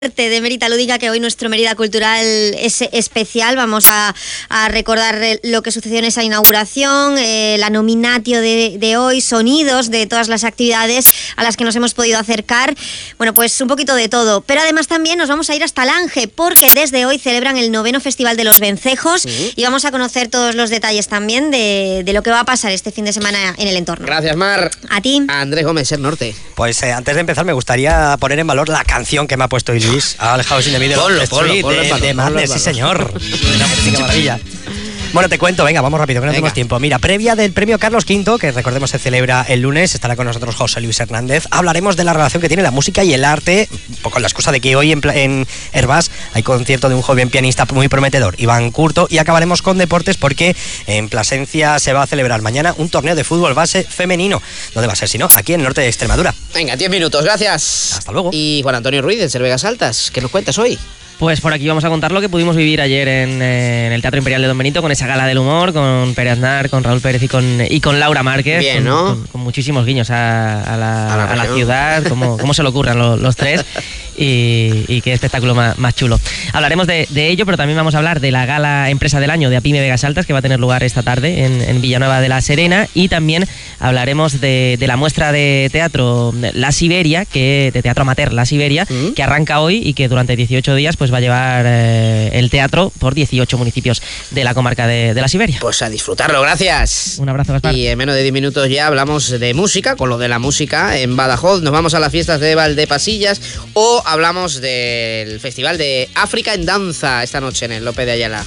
De Mérida Lúdica, que hoy nuestro Mérida Cultural es especial. Vamos a recordar lo que sucedió en esa inauguración, la nominatio de hoy, sonidos de todas las actividades a las que nos hemos podido acercar. Bueno, pues un poquito de todo, pero además también nos vamos a ir hasta Lange, porque desde hoy celebran el 9º Festival de los Vencejos y vamos a conocer todos los detalles también de lo que va a pasar este fin de semana en el entorno. Gracias, Mar. A ti. A Andrés Gómez, Ser Norte. Pues antes de empezar me gustaría poner en valor la canción que me ha puesto Luis, All House in the Middle of the Street, de Madness, sí señor. Una música maravilla. Bueno, te cuento, venga, vamos rápido, que no tenemos tiempo. Mira, previa del premio Carlos V, que recordemos se celebra el lunes, estará con nosotros José Luis Hernández. Hablaremos de la relación que tiene la música y el arte, un poco la excusa de que hoy en Herbás hay concierto de un joven pianista muy prometedor, Iván Curto, y acabaremos con deportes porque en Plasencia se va a celebrar mañana un torneo de fútbol base femenino. ¿Dónde va a ser si no? Aquí en el norte de Extremadura. Venga, 10 minutos, gracias. Hasta luego. Y Juan Antonio Ruiz, de Ser Vegas Altas, ¿qué nos cuentas hoy? Pues por aquí vamos a contar lo que pudimos vivir ayer en el Teatro Imperial de Don Benito, con esa gala del humor, con Pere Aznar, con Raúl Pérez y con Laura Márquez. Bien, ¿no? Con muchísimos guiños a la ciudad, cómo se lo ocurran los tres. Y qué espectáculo más chulo. Hablaremos de ello, pero también vamos a hablar de la gala Empresa del Año de APIME Vegas Altas, que va a tener lugar esta tarde en Villanueva de la Serena, y también hablaremos de la muestra de teatro La Siberia, de teatro amateur La Siberia, que arranca hoy y que durante 18 días pues va a llevar el teatro por 18 municipios de la comarca de La Siberia. Pues a disfrutarlo, gracias. Un abrazo, Gaspar. Y en menos de 10 minutos ya hablamos de música, con lo de la música en Badajoz. Nos vamos a las fiestas de Valdepasillas o hablamos del Festival de África en Danza esta noche en el Lope de Ayala.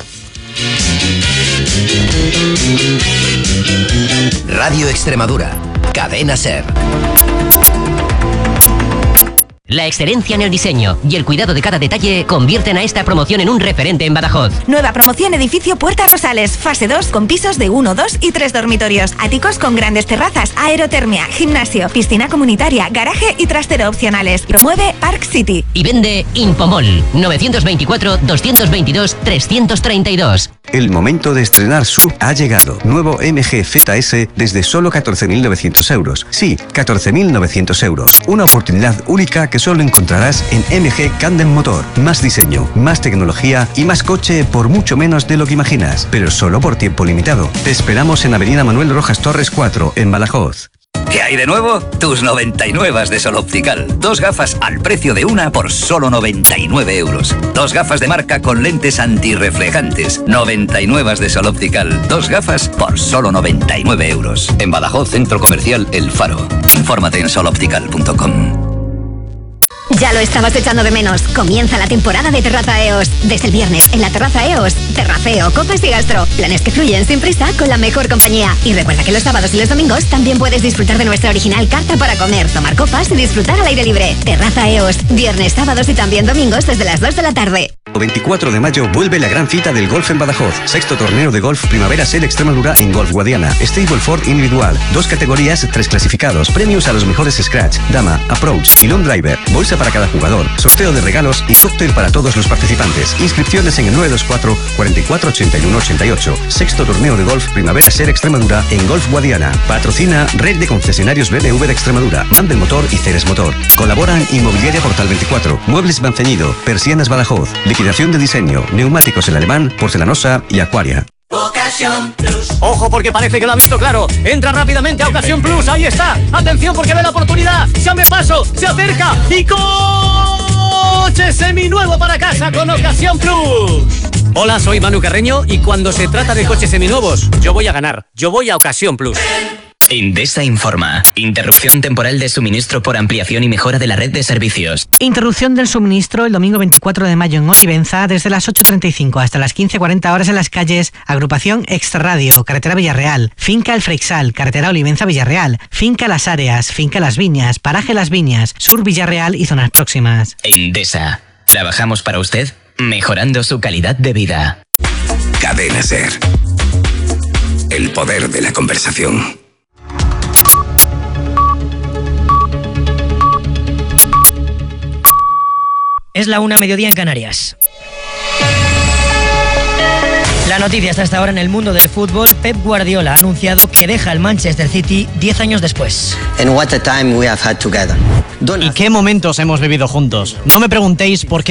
Radio Extremadura, Cadena Ser. La excelencia en el diseño y el cuidado de cada detalle convierten a esta promoción en un referente en Badajoz. Nueva promoción edificio Puerta Rosales, fase 2, con pisos de 1, 2 y 3 dormitorios. Áticos con grandes terrazas, aerotermia, gimnasio, piscina comunitaria, garaje y trastero opcionales. Promueve Park City. Y vende Infomol, 924-222-332. El momento de estrenar SUV ha llegado. Nuevo MG ZS desde solo 14.900 euros. Sí, 14.900 euros. Una oportunidad única que solo encontrarás en MG Candem Motor. Más diseño, más tecnología y más coche por mucho menos de lo que imaginas, pero solo por tiempo limitado. Te esperamos en Avenida Manuel Rojas Torres 4, en Badajoz. ¿Qué hay de nuevo? Tus 99 de Sol Optical. 2 gafas al precio de una por solo 99 euros. 2 gafas de marca con lentes antirreflejantes. 99 de Sol Optical. 2 gafas por solo 99 euros. En Badajoz, Centro Comercial El Faro. Infórmate en soloptical.com. Ya lo estabas echando de menos. Comienza la temporada de Terraza EOS. Desde el viernes en la Terraza EOS, terraceo, copas y gastro. Planes que fluyen sin prisa con la mejor compañía. Y recuerda que los sábados y los domingos también puedes disfrutar de nuestra original carta para comer, tomar copas y disfrutar al aire libre. Terraza EOS, viernes, sábados y también domingos desde las 2 de la tarde. El 24 de mayo vuelve la gran cita del golf en Badajoz. 6º torneo de golf Primavera Ser Extremadura en Golf Guadiana. Stableford individual. 2 categorías, 3 clasificados. Premios a los mejores scratch, dama, approach y long driver. Bolsa para cada jugador. Sorteo de regalos y cóctel para todos los participantes. Inscripciones en el 924 44 81 88. 6º torneo de golf Primavera Ser Extremadura en Golf Guadiana. Patrocina Red de Concesionarios BMW de Extremadura, Mandel Motor y Ceres Motor. Colaboran Inmobiliaria Portal 24, Muebles Manceñido, Persianas Badajoz, liquidación de diseño, neumáticos El Alemán, Porcelanosa y Acuaria. Ocasión Plus. Ojo, porque parece que lo ha visto claro. Entra rápidamente a Ocasión Plus, ahí está. Atención, porque ve la oportunidad. Se abre paso, se acerca y coche seminuevo para casa con Ocasión Plus. Hola, soy Manu Carreño y cuando se trata de coches seminuevos, yo voy a ganar. Yo voy a Ocasión Plus. Endesa informa. Interrupción temporal de suministro por ampliación y mejora de la red de servicios. Interrupción del suministro el domingo 24 de mayo en Olivenza desde las 8:35 hasta las 15:40 horas en las calles Agrupación Extraradio, Carretera Villarreal, Finca El Freixal, Carretera Olivenza Villarreal, Finca Las Áreas, Finca Las Viñas, Paraje Las Viñas, Sur Villarreal y zonas próximas. Endesa. Trabajamos para usted, mejorando su calidad de vida. Cadena Ser. El poder de la conversación. Es la 1:00 mediodía en Canarias. La noticia hasta esta hora en el mundo del fútbol. Pep Guardiola ha anunciado que deja el Manchester City 10 años después. And what a time we have had together. ¿Y qué momentos hemos vivido juntos? No me preguntéis por qué